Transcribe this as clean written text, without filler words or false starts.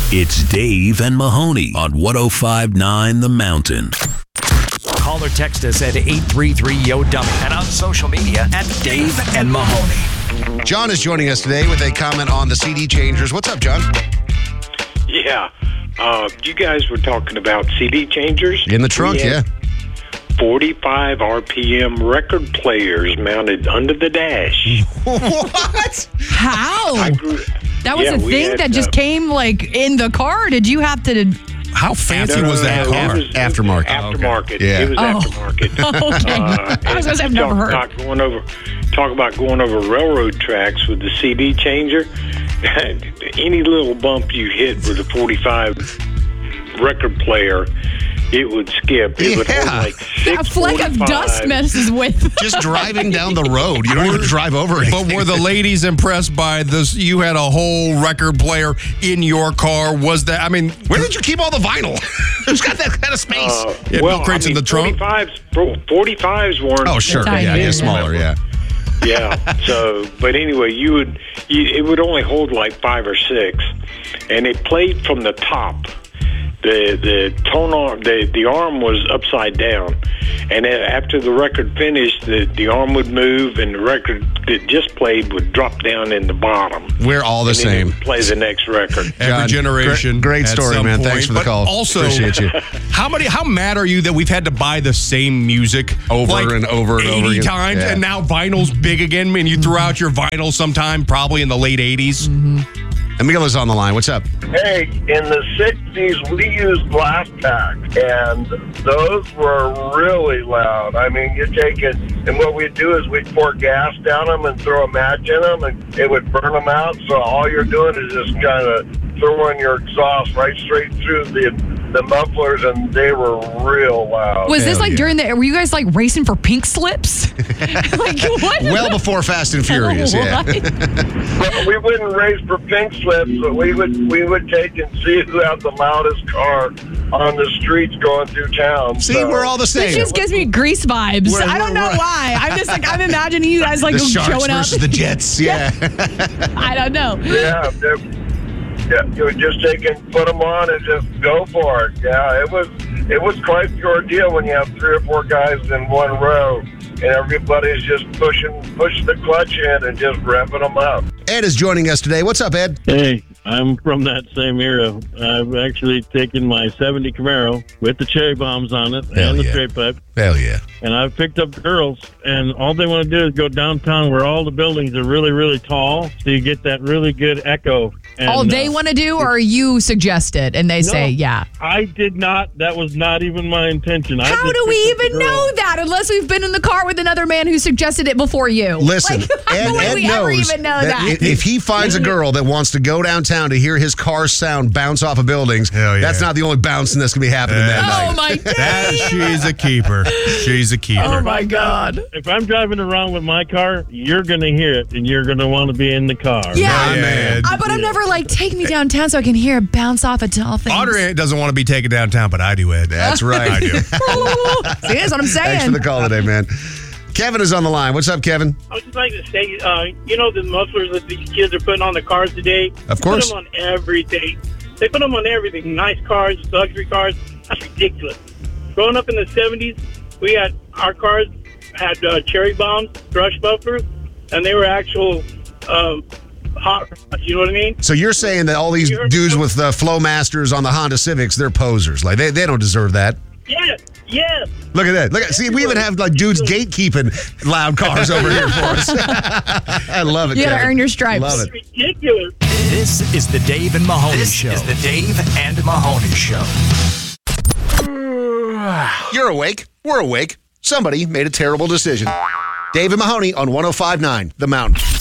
It's Dave and Mahoney on 105.9 The Mountain. Call or text us at 833-YO-DUMMY and on social media at Dave and Mahoney. John is joining us today with a comment on the CD changers. What's up, John? Yeah. You guys were talking about CD changers. In the trunk, yeah. 45 RPM record players mounted under the dash. What? How? That was Yeah, a we thing had, that just came like in the car? Or did you have to... How fancy was that car? Aftermarket. Aftermarket. Yeah. It was aftermarket. Okay. I was going to say I've never heard. Talk about going over railroad tracks with the CD changer. Any little bump you hit with a 45 record player, it would skip. It would hold like A fleck of 645. dust messes with. Just driving down the road. You don't even drive over anything. But were the ladies impressed by this? You had a whole record player in your car. Was that, I mean... Where did you keep all the vinyl? Who's got that kind of space? You had milk crates in the trunk? 45s weren't. Oh, sure. Tiny. Yeah, smaller, yeah. Yeah. So, but anyway, it would only hold like 5 or 6, and it played from the top. The tone arm, the arm was upside down, and after the record finished, the arm would move, and the record that just played would drop down in the bottom. We're all the and then it same. would play the next record. Every John, generation. Great at story, some man. point. Thanks for the But call. Also, appreciate you. How mad are you that we've had to buy the same music Over like and over and 80 over again? times, Yeah. and now vinyl's big again? I mean, you threw out your vinyl sometime, probably in the late 80s. Emila's on the line. What's up? Hey, in the 60s, we used glass packs, and those were really loud. I mean, you take it, and what we'd do is we'd pour gas down them and throw a match in them, and it would burn them out. So all you're doing is just kind of throwing your exhaust right straight through the mufflers, and they were real loud. Was this like during were you guys like racing for pink slips? Like what? Well before Fast and Furious, yeah. Well, we wouldn't race for pink slips, but we would take and see who had the loudest car on the streets going through town. See, So- we're all the It same. just gives me Grease vibes. We're- I don't know we're- why. I'm just like, I'm imagining you guys like the Sharks showing up. versus the Jets, yeah. I don't know. Yeah, you would just take and put them on and just go for it. Yeah, it was quite the ordeal when you have 3 or 4 guys in one row and everybody's just push the clutch in and just revving them up. Ed is joining us today. What's up, Ed? Hey, I'm from that same era. I've actually taken my 70 Camaro with the cherry bombs on it Hell and the yeah. straight pipe, Hell yeah. and I've picked up girls, and all they want to do is go downtown where all the buildings are really, really tall, so you get that really good echo. And, All they want to do, or you suggest it, and they say, yeah. I did not. That was not even my intention. How do we even know that unless we've been in the car with another man who suggested it before you? Listen, Like, how would Ed we ever knows even know that? if he finds a girl that wants to go downtown to hear his car's sound bounce off of buildings, Hell yeah. that's not the only bouncing that's going to be happening that Oh night. my God. She's a keeper. She's a keeper. Oh my God. If I'm driving around with my car, you're going to hear it, and you're going to want to be in the car. Yeah. man. But I'm never like, take me downtown so I can hear it bounce off of tall things. Audrey doesn't want to be taken downtown, but I do, Ed. That's right. I do. See, that's what I'm saying. Thanks for the call today, man. Kevin is on the line. What's up, Kevin? I would just like to say, you know the mufflers that these kids are putting on the cars today? Of course. They put them on everything. They put them on everything. Nice cars, luxury cars. That's ridiculous. Growing up in the 70s, our cars had cherry bombs, brush buffers, and they were actual hot rods. You know what I mean? So you're saying that all these dudes with Flowmasters on the Honda Civics, they're posers. Like, they don't deserve that. Yes. Look at that. See, we even have like dudes gatekeeping loud cars over here for us. I love it, You got to Kevin. earn your stripes. Love it. Ridiculous. This is the Dave and Mahoney Show. This is the Dave and Mahoney Show. You're awake. We're awake. Somebody made a terrible decision. Dave and Mahoney on 105.9 The Mountain.